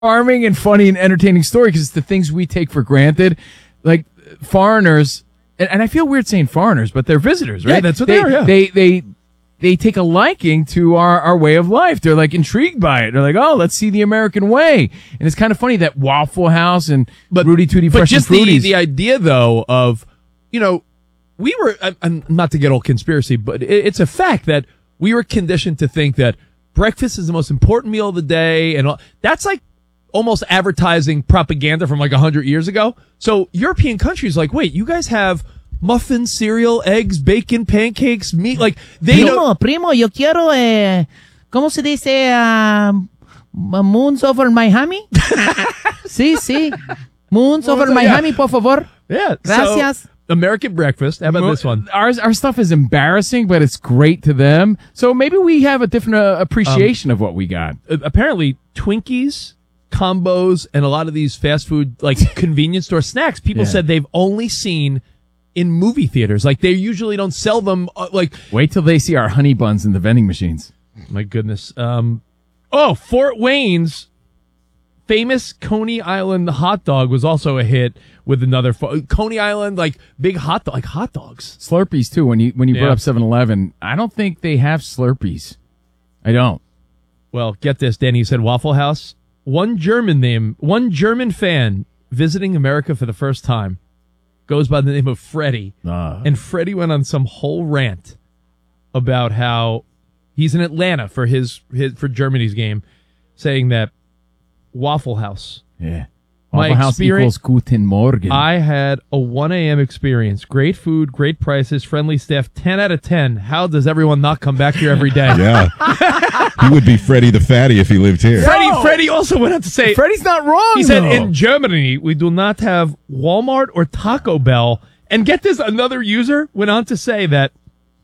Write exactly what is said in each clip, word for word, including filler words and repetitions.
charming and funny and entertaining story because it's the things we take for granted. Like foreigners, and, and I feel weird saying foreigners, but they're visitors, right? Yeah, that's what they, they are, yeah. They, they, they take a liking to our, our way of life. They're like intrigued by it. They're like, oh, let's see the American way. And it's kind of funny that Waffle House and But, Rudy Tooty but Fresh just and the, Fruities. the idea, though, of, you know, we were, I, I'm not to get all conspiracy, but it, it's a fact that we were conditioned to think that breakfast is the most important meal of the day. And all, that's like almost advertising propaganda from like a hundred years ago. So European countries like, wait, you guys have muffins, cereal, eggs, bacon, pancakes, meat. Like they Primo, know. primo, yo quiero, eh, ¿cómo se dice? Uh, moons over Miami? sí, sí. Moons over yeah. Miami, por favor. Yeah. Gracias. So, American breakfast. How about this one? Our, our stuff is embarrassing, but it's great to them. So maybe we have a different uh, appreciation um, of what we got. Apparently, Twinkies, combos, and a lot of these fast food, like convenience store snacks, people Yeah. said they've only seen in movie theaters. Like they usually don't sell them. Uh, like, Wait till they see our honey buns in the vending machines. my goodness. Um, oh, Fort Wayne's famous Coney Island hot dog was also a hit with another fo- Coney Island, like big hot dog, like hot dogs. Slurpees too. When you when you Yeah. brought up seven eleven, I don't think they have Slurpees. I don't. Well, get this, Danny. You said Waffle House. One German name, one German fan visiting America for the first time goes by the name of Freddie. Uh, And Freddie went on some whole rant about how he's in Atlanta for his, his for Germany's game, saying that Waffle House. yeah. My Waffle House experience- equals Guten Morgen. I had a one a.m. experience. Great food, great prices, friendly staff. ten out of ten. How does everyone not come back here every day? Yeah. He would be Freddie the Fatty if he lived here. Freddie, No. Freddie also went on to say, Freddie's not wrong. he said, though. in Germany, we do not have Walmart or Taco Bell. And get this, another user went on to say that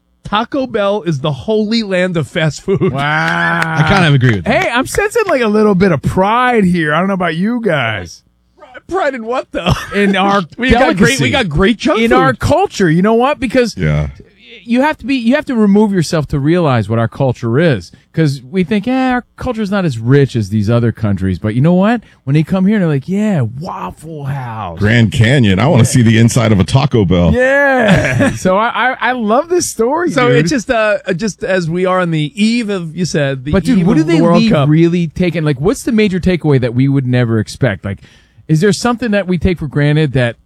Taco Bell is the holy land of fast food. Wow. I kind of agree with that. Hey, I'm sensing like a little bit of pride here. I don't know about you guys. Pride in what, though? In our we got great, delicacy. we got great junk in food. our culture. You know what? Because Yeah. you have to be, you have to remove yourself to realize what our culture is. Because we think, yeah, our culture is not as rich as these other countries. But you know what? When they come here, they're like, yeah, Waffle House. Grand Canyon. I want to see the inside of a Taco Bell. Yeah. So I, I, I love this story. So dude. it's just uh just as we are on the eve of, you said, the But dude, eve what do of they the World leave Cup. really taken? Like, what's the major takeaway that we would never expect? Like, is there something that we take for granted that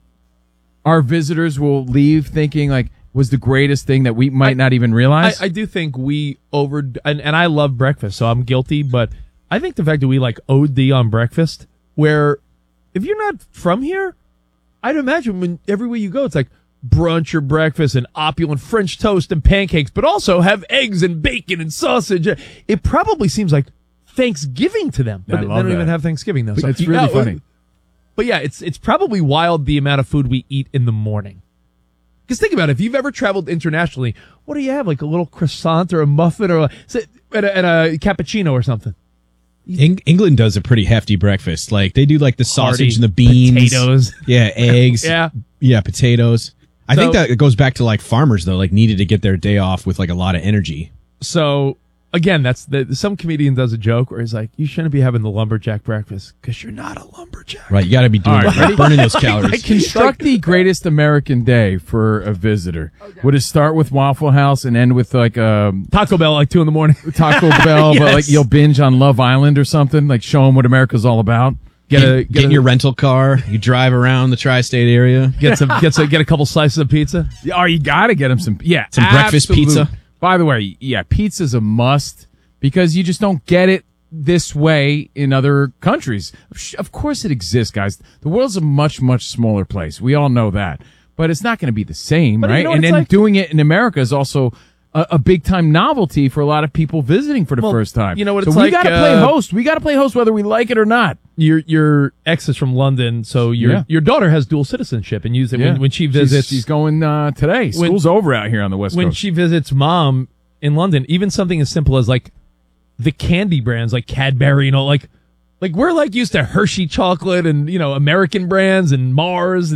our visitors will leave thinking like was the greatest thing that we might I- not even realize? I, I do think we over and, and I love breakfast, so I'm guilty. But I think the fact that we like O D on breakfast, where if you're not from here, I'd imagine when everywhere you go, it's like brunch or breakfast and opulent French toast and pancakes, but also have eggs and bacon and sausage. It probably seems like Thanksgiving to them, but I they love don't that. even have Thanksgiving though. So It's you- really uh, funny. But yeah, it's it's probably wild the amount of food we eat in the morning. Because think about it, if you've ever traveled internationally, what do you have? Like a little croissant or a muffin or a, and a, and a cappuccino or something. Eng- England does a pretty hefty breakfast. Like they do like the sausage Hearty and the beans, potatoes. yeah, eggs, Yeah. yeah, potatoes. I So- think that it goes back to like farmers though, like needed to get their day off with like a lot of energy. So again, that's the some comedian does a joke where he's like, "You shouldn't be having the lumberjack breakfast because you're not a lumberjack." Right, you got to be doing All right, like, burning those calories. Construct the greatest American day for a visitor. Would it start with Waffle House and end with like um, Taco Bell like two in the morning. Taco Bell, but like Yes. you'll binge on Love Island or something? Like show them what America's all about. Get get, a get get in a, your rental car, you drive around the tri-state area. get some get some get a couple slices of pizza. Oh, you got to get them some, yeah, Some breakfast absolute- pizza. By the way, yeah, pizza's a must because you just don't get it this way in other countries. Sh- Of course it exists, guys. The world's a much, much smaller place. We all know that. But it's not going to be the same, But you right? know what And it's then like? doing it in America is also a, a big time novelty for a lot of people visiting for the Well, first time. you know what so it's we like, got to play uh, host. We got to play host whether we like it or not. Your your ex is from London, so your Yeah. your daughter has dual citizenship and use it when, when she She's- visits. she's, going uh, today. When- School's over out here on the West when Coast. she visits mom in London, even something as simple as like the candy brands like Cadbury, you know, like like we're like used to Hershey chocolate and, you know, American brands and Mars, and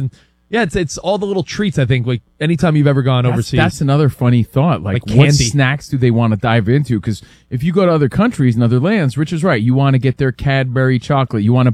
Yeah, it's it's all the little treats. I think like anytime you've ever gone That's, overseas. that's another funny thought. Like, Like what candy. snacks do they want to dive into? Because if you go to other countries and other lands, Rich is right. You want to get their Cadbury chocolate. You want to